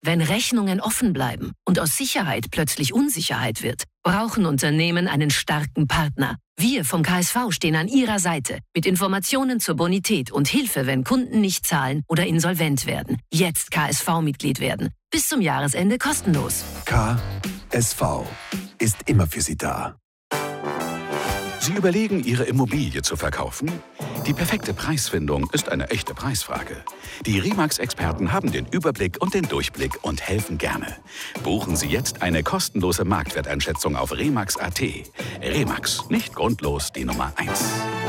Wenn Rechnungen offen bleiben und aus Sicherheit plötzlich Unsicherheit wird, brauchen Unternehmen einen starken Partner. Wir vom KSV stehen an Ihrer Seite mit Informationen zur Bonität und Hilfe, wenn Kunden nicht zahlen oder insolvent werden. Jetzt KSV-Mitglied werden. Bis zum Jahresende kostenlos. KSV ist immer für Sie da. Sie überlegen, Ihre Immobilie zu verkaufen? Die perfekte Preisfindung ist eine echte Preisfrage. Die RE/MAX-Experten haben den Überblick und den Durchblick und helfen gerne. Buchen Sie jetzt eine kostenlose Marktwerteinschätzung auf remax.at. RE/MAX, nicht grundlos die Nummer 1.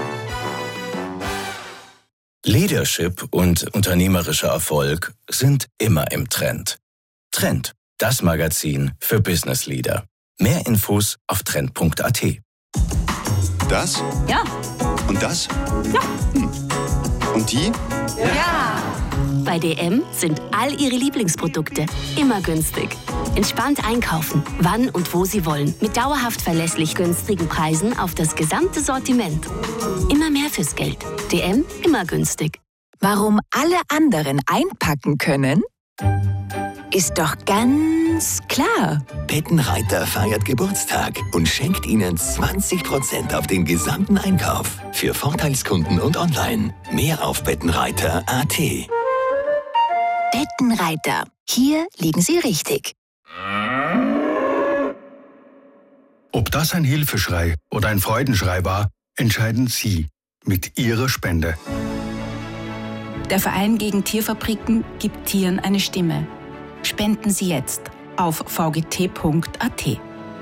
Leadership und unternehmerischer Erfolg sind immer im Trend. Trend, das Magazin für Business Leader. Mehr Infos auf trend.at. Das? Ja. Und das? Ja. Und die? Ja. Bei DM sind all Ihre Lieblingsprodukte immer günstig. Entspannt einkaufen, wann und wo Sie wollen. Mit dauerhaft verlässlich günstigen Preisen auf das gesamte Sortiment. Immer mehr fürs Geld. DM, immer günstig. Warum alle anderen einpacken können? Ist doch ganz klar. Bettenreiter feiert Geburtstag und schenkt Ihnen 20% auf den gesamten Einkauf. Für Vorteilskunden und online. Mehr auf bettenreiter.at. Bettenreiter. Hier liegen Sie richtig. Ob das ein Hilfeschrei oder ein Freudenschrei war, entscheiden Sie mit Ihrer Spende. Der Verein gegen Tierfabriken gibt Tieren eine Stimme. Spenden Sie jetzt auf vgt.at.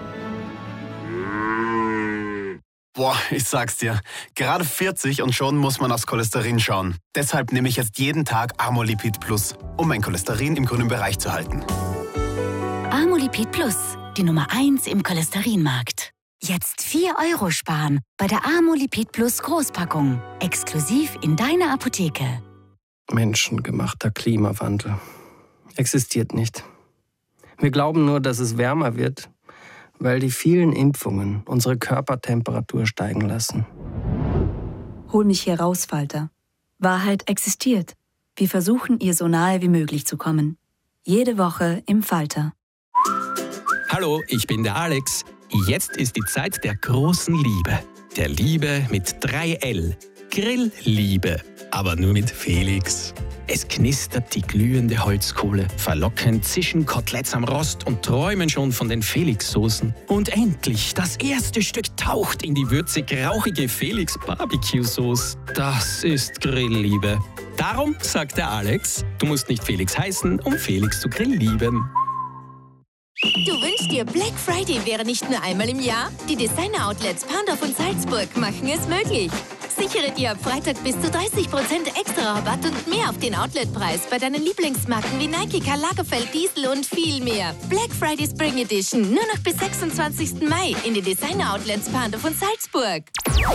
Boah, ich sag's dir. Gerade 40 und schon muss man aufs Cholesterin schauen. Deshalb nehme ich jetzt jeden Tag Amolipid Plus, um mein Cholesterin im grünen Bereich zu halten. Amolipid Plus, die Nummer 1 im Cholesterinmarkt. Jetzt 4 € sparen bei der Amolipid Plus Großpackung. Exklusiv in deiner Apotheke. Menschengemachter Klimawandel existiert nicht. Wir glauben nur, dass es wärmer wird, weil die vielen Impfungen unsere Körpertemperatur steigen lassen. Hol mich hier raus, Falter. Wahrheit existiert. Wir versuchen, ihr so nahe wie möglich zu kommen. Jede Woche im Falter. Hallo, ich bin der Alex. Jetzt ist die Zeit der großen Liebe. Der Liebe mit 3L. Grillliebe. Aber nur mit Felix. Es knistert die glühende Holzkohle. Verlockend zischen Koteletts am Rost und träumen schon von den Felix-Soßen. Und endlich, das erste Stück taucht in die würzig-rauchige Felix-Barbecue-Sauce. Das ist Grillliebe. Darum sagt der Alex, du musst nicht Felix heißen, um Felix zu grilllieben. Du wünschst dir, Black Friday wäre nicht nur einmal im Jahr? Die Designer-Outlets Pandorf und Salzburg machen es möglich. Sichere dir ab Freitag bis zu 30% extra Rabatt und mehr auf den Outletpreis bei deinen Lieblingsmarken wie Nike, Karl Lagerfeld, Diesel und viel mehr. Black Friday Spring Edition, nur noch bis 26. Mai in den Designer-Outlets Pandorf und Salzburg.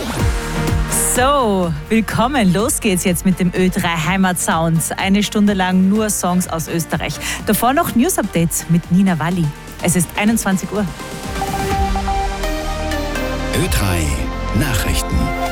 So, willkommen. Los geht's jetzt mit dem Ö3 Heimatsound. Eine Stunde lang nur Songs aus Österreich. Davor noch News-Updates mit Nina Walli. Es ist 21 Uhr. Ö3 Nachrichten.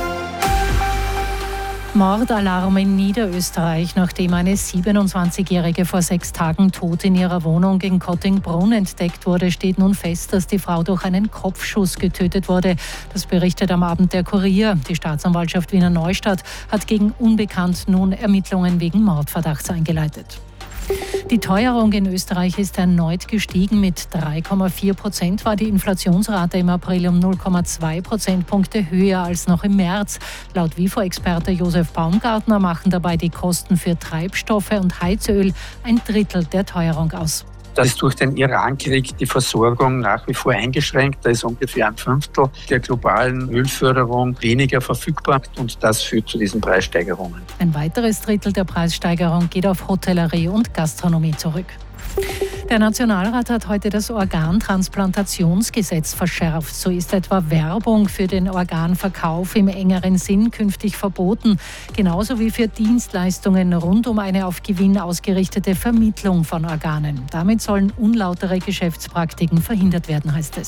Mordalarm in Niederösterreich, nachdem eine 27-Jährige vor 6 Tagen tot in ihrer Wohnung in Kottingbrunn entdeckt wurde, steht nun fest, dass die Frau durch einen Kopfschuss getötet wurde. Das berichtet am Abend der Kurier. Die Staatsanwaltschaft Wiener Neustadt hat gegen Unbekannt nun Ermittlungen wegen Mordverdachts eingeleitet. Die Teuerung in Österreich ist erneut gestiegen. Mit 3,4% war die Inflationsrate im April um 0,2 Prozentpunkte höher als noch im März. Laut WIFO-Experte Josef Baumgartner machen dabei die Kosten für Treibstoffe und Heizöl ein Drittel der Teuerung aus. Das ist durch den Irankrieg die Versorgung nach wie vor eingeschränkt. Da ist ungefähr ein Fünftel der globalen Ölförderung weniger verfügbar und das führt zu diesen Preissteigerungen. Ein weiteres Drittel der Preissteigerung geht auf Hotellerie und Gastronomie zurück. Der Nationalrat hat heute das Organtransplantationsgesetz verschärft. So ist etwa Werbung für den Organverkauf im engeren Sinn künftig verboten. Genauso wie für Dienstleistungen rund um eine auf Gewinn ausgerichtete Vermittlung von Organen. Damit sollen unlautere Geschäftspraktiken verhindert werden, heißt es.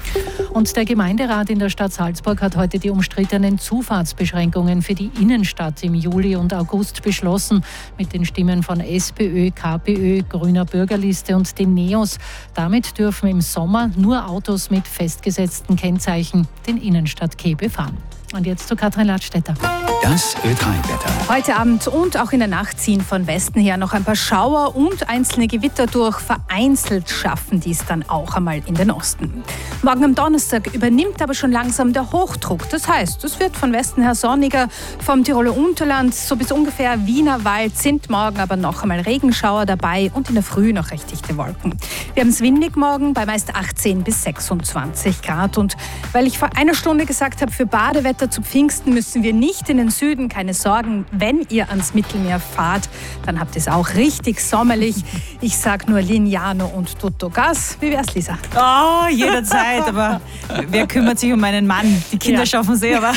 Und der Gemeinderat in der Stadt Salzburg hat heute die umstrittenen Zufahrtsbeschränkungen für die Innenstadt im Juli und August beschlossen. Mit den Stimmen von SPÖ, KPÖ, Grüner Bürgerliste und den NEOS. Damit dürfen im Sommer nur Autos mit festgesetzten Kennzeichen den Innenstadtquai befahren. Und jetzt zu Katrin Ladstätter. Das Ö3-Wetter. Heute Abend und auch in der Nacht ziehen von Westen her noch ein paar Schauer und einzelne Gewitter durch. Vereinzelt schaffen dies dann auch einmal in den Osten. Morgen am Donnerstag übernimmt aber schon langsam der Hochdruck. Das heißt, es wird von Westen her sonniger. Vom Tiroler Unterland so bis ungefähr Wienerwald sind morgen aber noch einmal Regenschauer dabei und in der Früh noch recht dichte Wolken. Wir haben es windig morgen bei meist 18 bis 26 Grad. Und weil ich vor einer Stunde gesagt habe, für Badewetter zu Pfingsten müssen wir nicht in den Süden. Keine Sorgen, wenn ihr ans Mittelmeer fahrt, dann habt ihr es auch richtig sommerlich. Ich sag nur Lignano und Tutto Gas. Wie wär's, Lisa? Oh, jederzeit. Aber wer kümmert sich um meinen Mann? Die Kinder schaffen es aber.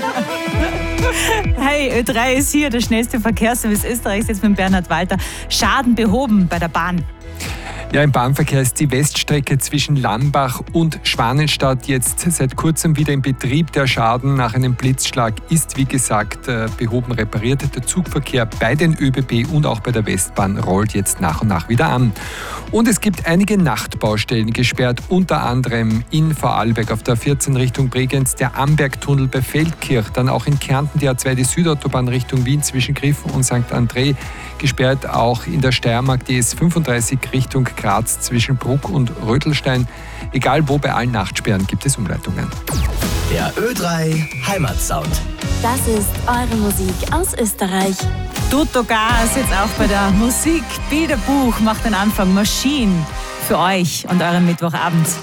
Hey, Ö3 ist hier, der schnellste Verkehrsservice Österreichs, jetzt mit Bernhard Walter. Schaden behoben bei der Bahn. Ja, im Bahnverkehr ist die Weststrecke zwischen Lambach und Schwanenstadt jetzt seit kurzem wieder in Betrieb. Der Schaden nach einem Blitzschlag ist, wie gesagt, behoben, repariert. Der Zugverkehr bei den ÖBB und auch bei der Westbahn rollt jetzt nach und nach wieder an. Und es gibt einige Nachtbaustellen gesperrt, unter anderem in Vorarlberg auf der 14 Richtung Bregenz, der Ambergtunnel bei Feldkirch, dann auch in Kärnten die A2, die Südautobahn Richtung Wien zwischen Griffen und St. André gesperrt, auch in der Steiermark die S35 Richtung Graz zwischen Bruck und Rötelstein. Egal wo, bei allen Nachtsperren gibt es Umleitungen. Der Ö3 Heimatsound. Das ist eure Musik aus Österreich. Tutto Gas jetzt auch bei der Musik. Bilderbuch macht den Anfang. Maschine für euch und euren Mittwochabend.